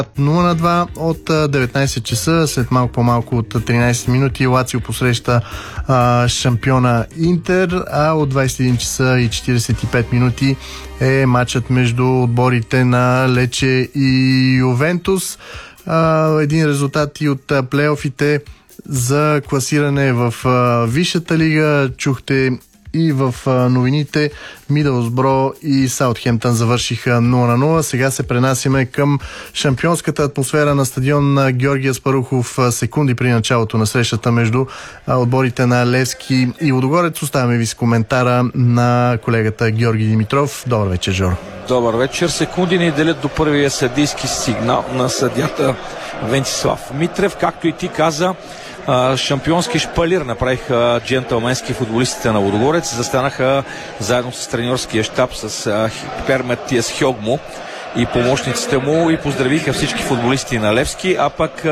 0-2 от 19 часа, след малко по-малко от 13 минути Лацио посреща шампиона Интер, а от 21 часа и 45 минути е матчът между отборите на Лече и Ювентус. Един резултат и от плейофите за класиране в Висшата лига. Чухте и в новините Мидълсбро и Саутхемптън завършиха 0-0. Сега се пренасиме към шампионската атмосфера на стадион на Георги Аспарухов секунди при началото на срещата между отборите на Левски и Лудогорец. Оставяме ви с коментара на колегата Георги Димитров. Добър вечер, Жоро. Добър вечер. Секунди ни делят до първия съдийски сигнал на съдията Венцислав Митрев. Както и ти каза, шампионски шпалир направиха джентълменски футболистите на Лудогорец. Застанаха заедно с треньорския щаб с Пер Матиас Хьогмо и помощниците му и поздравиха всички футболисти на Левски, а пък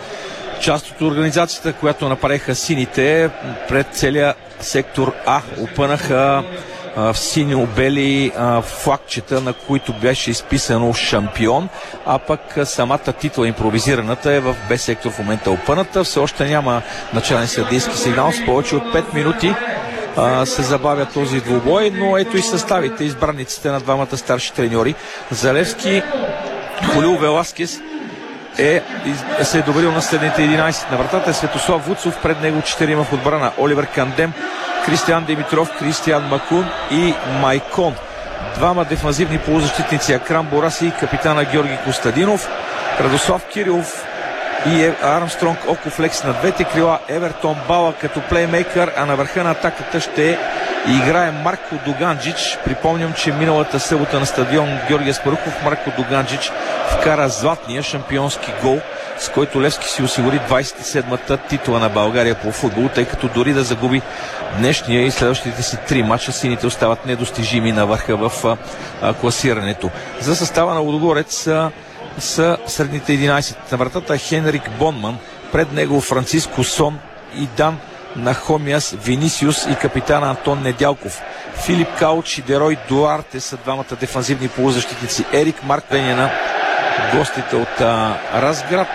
част от организацията, която направиха сините пред целия сектор А, опънаха в синьо-бели флагчета, на които беше изписано шампион, а пък самата титла, импровизираната, е в Б сектор в момента опъната. Все още няма начален съдийски сигнал. С повече от 5 минути се забавя този двубой, но ето и съставите, избраниците на двамата старши треньори. За Левски Холил Веласкес се е доверил на следните 11. На вратата е Светослав Вуцов, пред него 4 в отбрана: Оливер Кандем, Кристиан Димитров, Кристиан Макун и Майкон. Двама дефанзивни полузащитници: Акрам Бораси и капитана Георги Костадинов, Радослав Кирилов и Армстронг Окофлекс на двете крила, Евертон Бала като плеймейкър, а на върха на атаката ще играе Марко Доганджич. Припомням, че миналата събота на стадион Георги Аспарухов Марко Доганджич вкара златния шампионски гол, с който Левски си осигури 27-та титла на България по футбол, тъй като дори да загуби днешния и следващите си 3 мача, сините остават недостижими на върха в класирането. За състава на Лудогорец са средните 11. На вратата Хенрик Бонман, пред него Франциско Сон и Дан Нахомиас Винисиус и капитана Антон Недялков. Филип Кауч и Дерой Дуарте са двамата дефанзивни полузащитници. Ерик Марк Веня на гостите от Разград.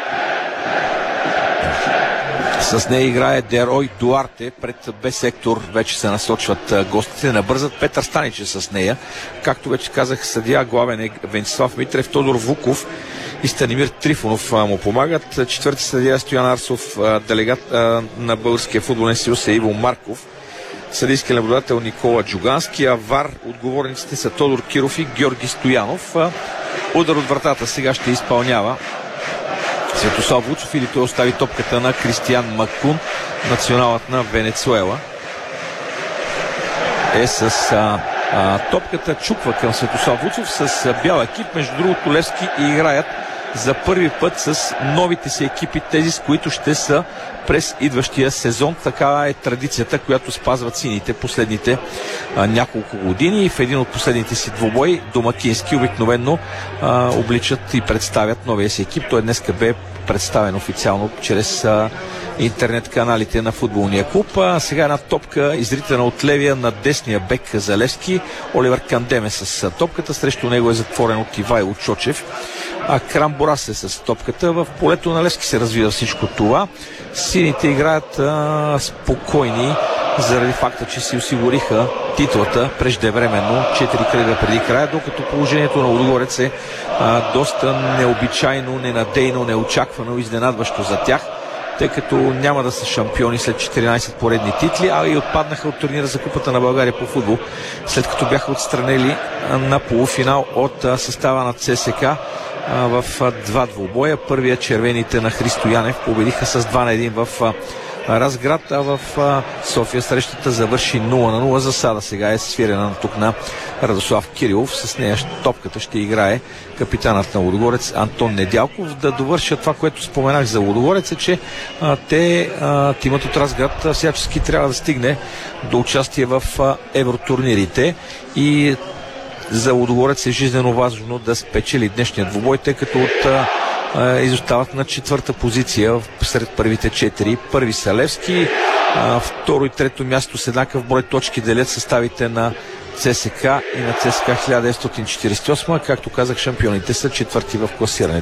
С нея играе Дерой Дуарте. Пред Б сектор вече се насочват гостите. Набързат. Петър Станич е с нея. Както вече казах, съдия главен е Венцислав Митрев. Тодор Вуков и Станимир Трифонов му помагат. Четвърти съдия Стоян Арсов. Делегат на Българския футболен съюз е Иво Марков. Съдийски наблюдател Никола Джугански, а ВАР отговорниците са Тодор Киров и Георги Стоянов. Удар от вратата сега ще изпълнява Светослав Вуцов, или той остави топката на Кристиан Макун. Националът на Венецуела е с топката, чуква към Светослав Вуцов с бял екип. Между другото, Левски играят за първи път с новите си екипи, тези с които ще са през идващия сезон. Така е традицията, която спазват сините последните няколко години. И в един от последните си двубой домакински обикновено обличат и представят новия си екип. Той днеска бе представен официално чрез интернет каналите на футболния клуб. Сега една топка, изритена от левия на десния бек за Левски. Оливер Кандем е с топката, срещу него е затворен от Ивайло Чочев. А Крам Борас е с топката. В полето на Левски се развива всичко това. Сините играят спокойни заради факта, че си осигуриха титлата преждевременно 4 кръга преди края, докато положението на Лудогорец е доста необичайно, ненадейно, неочаквано, изненадващо за тях, тъй като няма да са шампиони след 14 поредни титли, а и отпаднаха от турнира за Купата на България по футбол, след като бяха отстранели на полуфинал от състава на ЦСК в два двубоя. Първия червените на Христо Янев победиха с 2-1 в Разград, а в София срещата завърши 0-0. Засада сега е свирена тук на Радослав Кирилов. С нея топката ще играе капитанът на Лудогорец Антон Недялков. Да довърша това, което споменах за Лудогорец, е, че тимът от Разград всячески трябва да стигне до участие в евротурнирите и за Лудогорец е жизнено важно да спечели днешния двубой, тъй като изостават на 4-та позиция сред първите 4. Първи са Левски, второ и трето място с еднакъв брой точки делят съставите на ЦСК и на ЦСК 1948. Както казах, шампионите са четвърти в класирането.